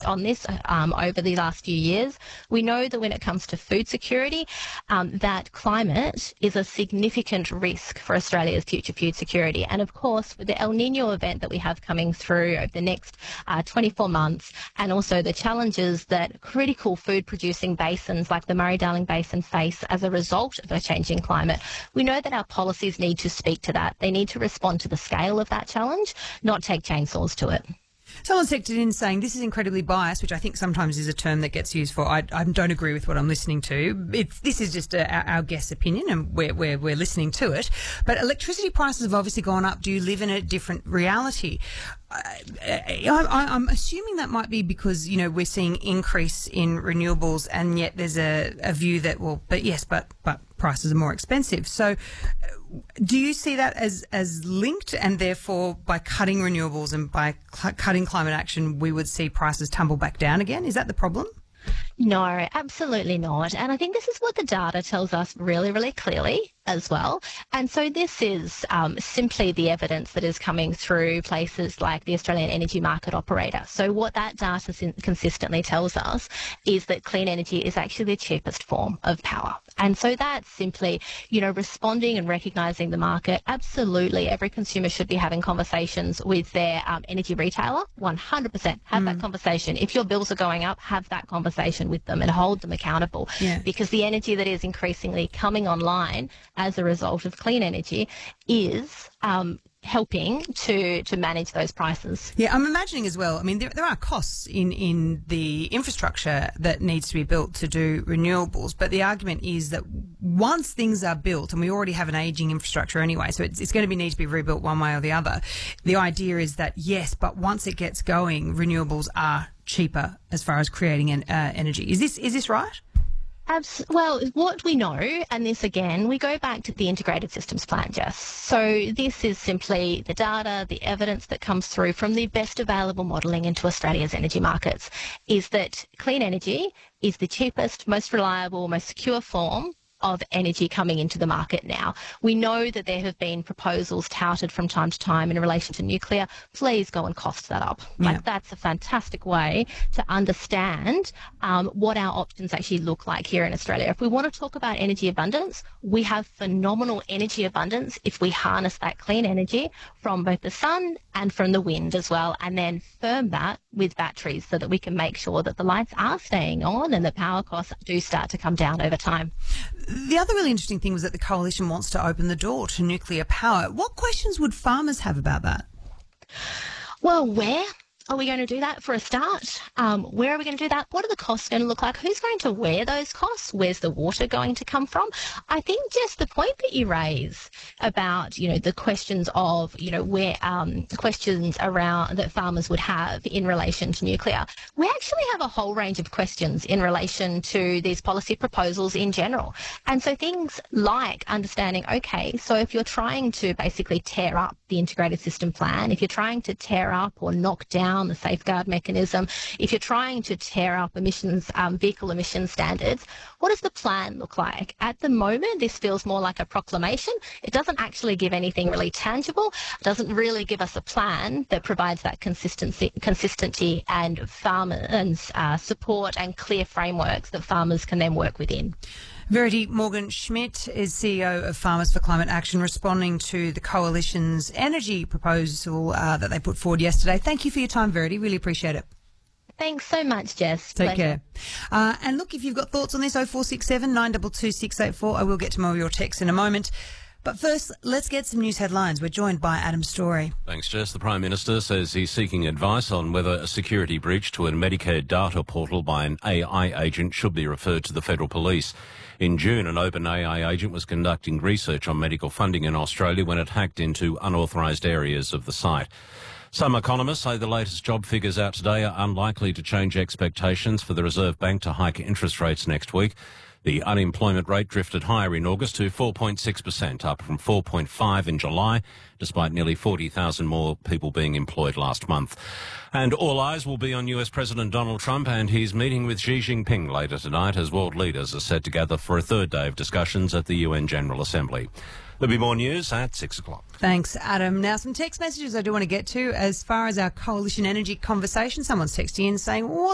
on this over the last few years. We know that when it comes to food security, that climate is a significant risk for Australia's future food security. And of course, with the El Nino event that we have coming through over the next 24 months, and also the challenges that critical food producing basins like the Murray-Darling Basin face as a result of a changing climate, we know that our policies need to speak to that. They need to respond to the scale of that challenge, not take chainsaws to it. Someone's texted in saying this is incredibly biased, which I think sometimes is a term that gets used for. I don't agree with what I'm listening to. This is just our guest's opinion, and we're listening to it. But electricity prices have obviously gone up. Do you live in a different reality? I'm assuming that might be because, we're seeing increase in renewables, and yet there's a view that, but prices are more expensive. So do you see that as linked, and therefore by cutting renewables and by cutting climate action, we would see prices tumble back down again? Is that the problem? No, absolutely not. And I think this is what the data tells us really, really clearly as well. And so this is simply the evidence that is coming through places like the Australian Energy Market Operator. So what that data consistently tells us is that clean energy is actually the cheapest form of power. And so that's simply, responding and recognising the market. Absolutely, every consumer should be having conversations with their energy retailer. 100% have that conversation. If your bills are going up, have that conversation with them and hold them accountable. Yeah. Because the energy that is increasingly coming online as a result of clean energy is helping to manage those prices. Yeah, I'm imagining as well, there are costs in the infrastructure that needs to be built to do renewables, but the argument is that once things are built, and we already have an ageing infrastructure anyway, so it's going to need to be rebuilt one way or the other, the idea is that, yes, but once it gets going, renewables are cheaper as far as creating energy. Is this right? Well, what we know, and this again, we go back to the Integrated Systems Plan, Jess. So this is simply the data, the evidence that comes through from the best available modelling into Australia's energy markets, is that clean energy is the cheapest, most reliable, most secure form of energy coming into the market now. We know that there have been proposals touted from time to time in relation to nuclear. Please go and cost that up. Yeah. That's a fantastic way to understand what our options actually look like here in Australia. If we want to talk about energy abundance, we have phenomenal energy abundance if we harness that clean energy from both the sun and from the wind as well, and then firm that with batteries so that we can make sure that the lights are staying on and the power costs do start to come down over time. The other really interesting thing was that the Coalition wants to open the door to nuclear power. What questions would farmers have about that? Well, where are we going to do that for a start? Where are we going to do that? What are the costs going to look like? Who's going to wear those costs? Where's the water going to come from? I think just the point that you raise about, the questions of, where questions around that farmers would have in relation to nuclear. We actually have a whole range of questions in relation to these policy proposals in general. And so things like understanding, okay, so if you're trying to basically tear up the Integrated System Plan, if you're trying to tear up or knock down the safeguard mechanism, if you're trying to tear up vehicle emissions standards, what does the plan look like? At the moment, this feels more like a proclamation. It doesn't actually give anything really tangible. It doesn't really give us a plan that provides that consistency and farmers support and clear frameworks that farmers can then work within. Verity Morgan-Schmidt is CEO of Farmers for Climate Action, responding to the Coalition's energy proposal that they put forward yesterday. Thank you for your time, Verity. Really appreciate it. Thanks so much, Jess. Take care. And look, if you've got thoughts on this, 0467 922 684. I will get to more of your texts in a moment. But first, let's get some news headlines. We're joined by Adam Story. Thanks, Jess. The Prime Minister says he's seeking advice on whether a security breach to a Medicare data portal by an AI agent should be referred to the Federal Police. In June, an open AI agent was conducting research on medical funding in Australia when it hacked into unauthorised areas of the site. Some economists say the latest job figures out today are unlikely to change expectations for the Reserve Bank to hike interest rates next week. The unemployment rate drifted higher in August to 4.6%, up from 4.5% in July, despite nearly 40,000 more people being employed last month. And all eyes will be on US President Donald Trump and his meeting with Xi Jinping later tonight as world leaders are set to gather for a third day of discussions at the UN General Assembly. There'll be more news at 6 o'clock. Thanks, Adam. Now, some text messages I do want to get to as far as our coalition energy conversation. Someone's texting in saying, what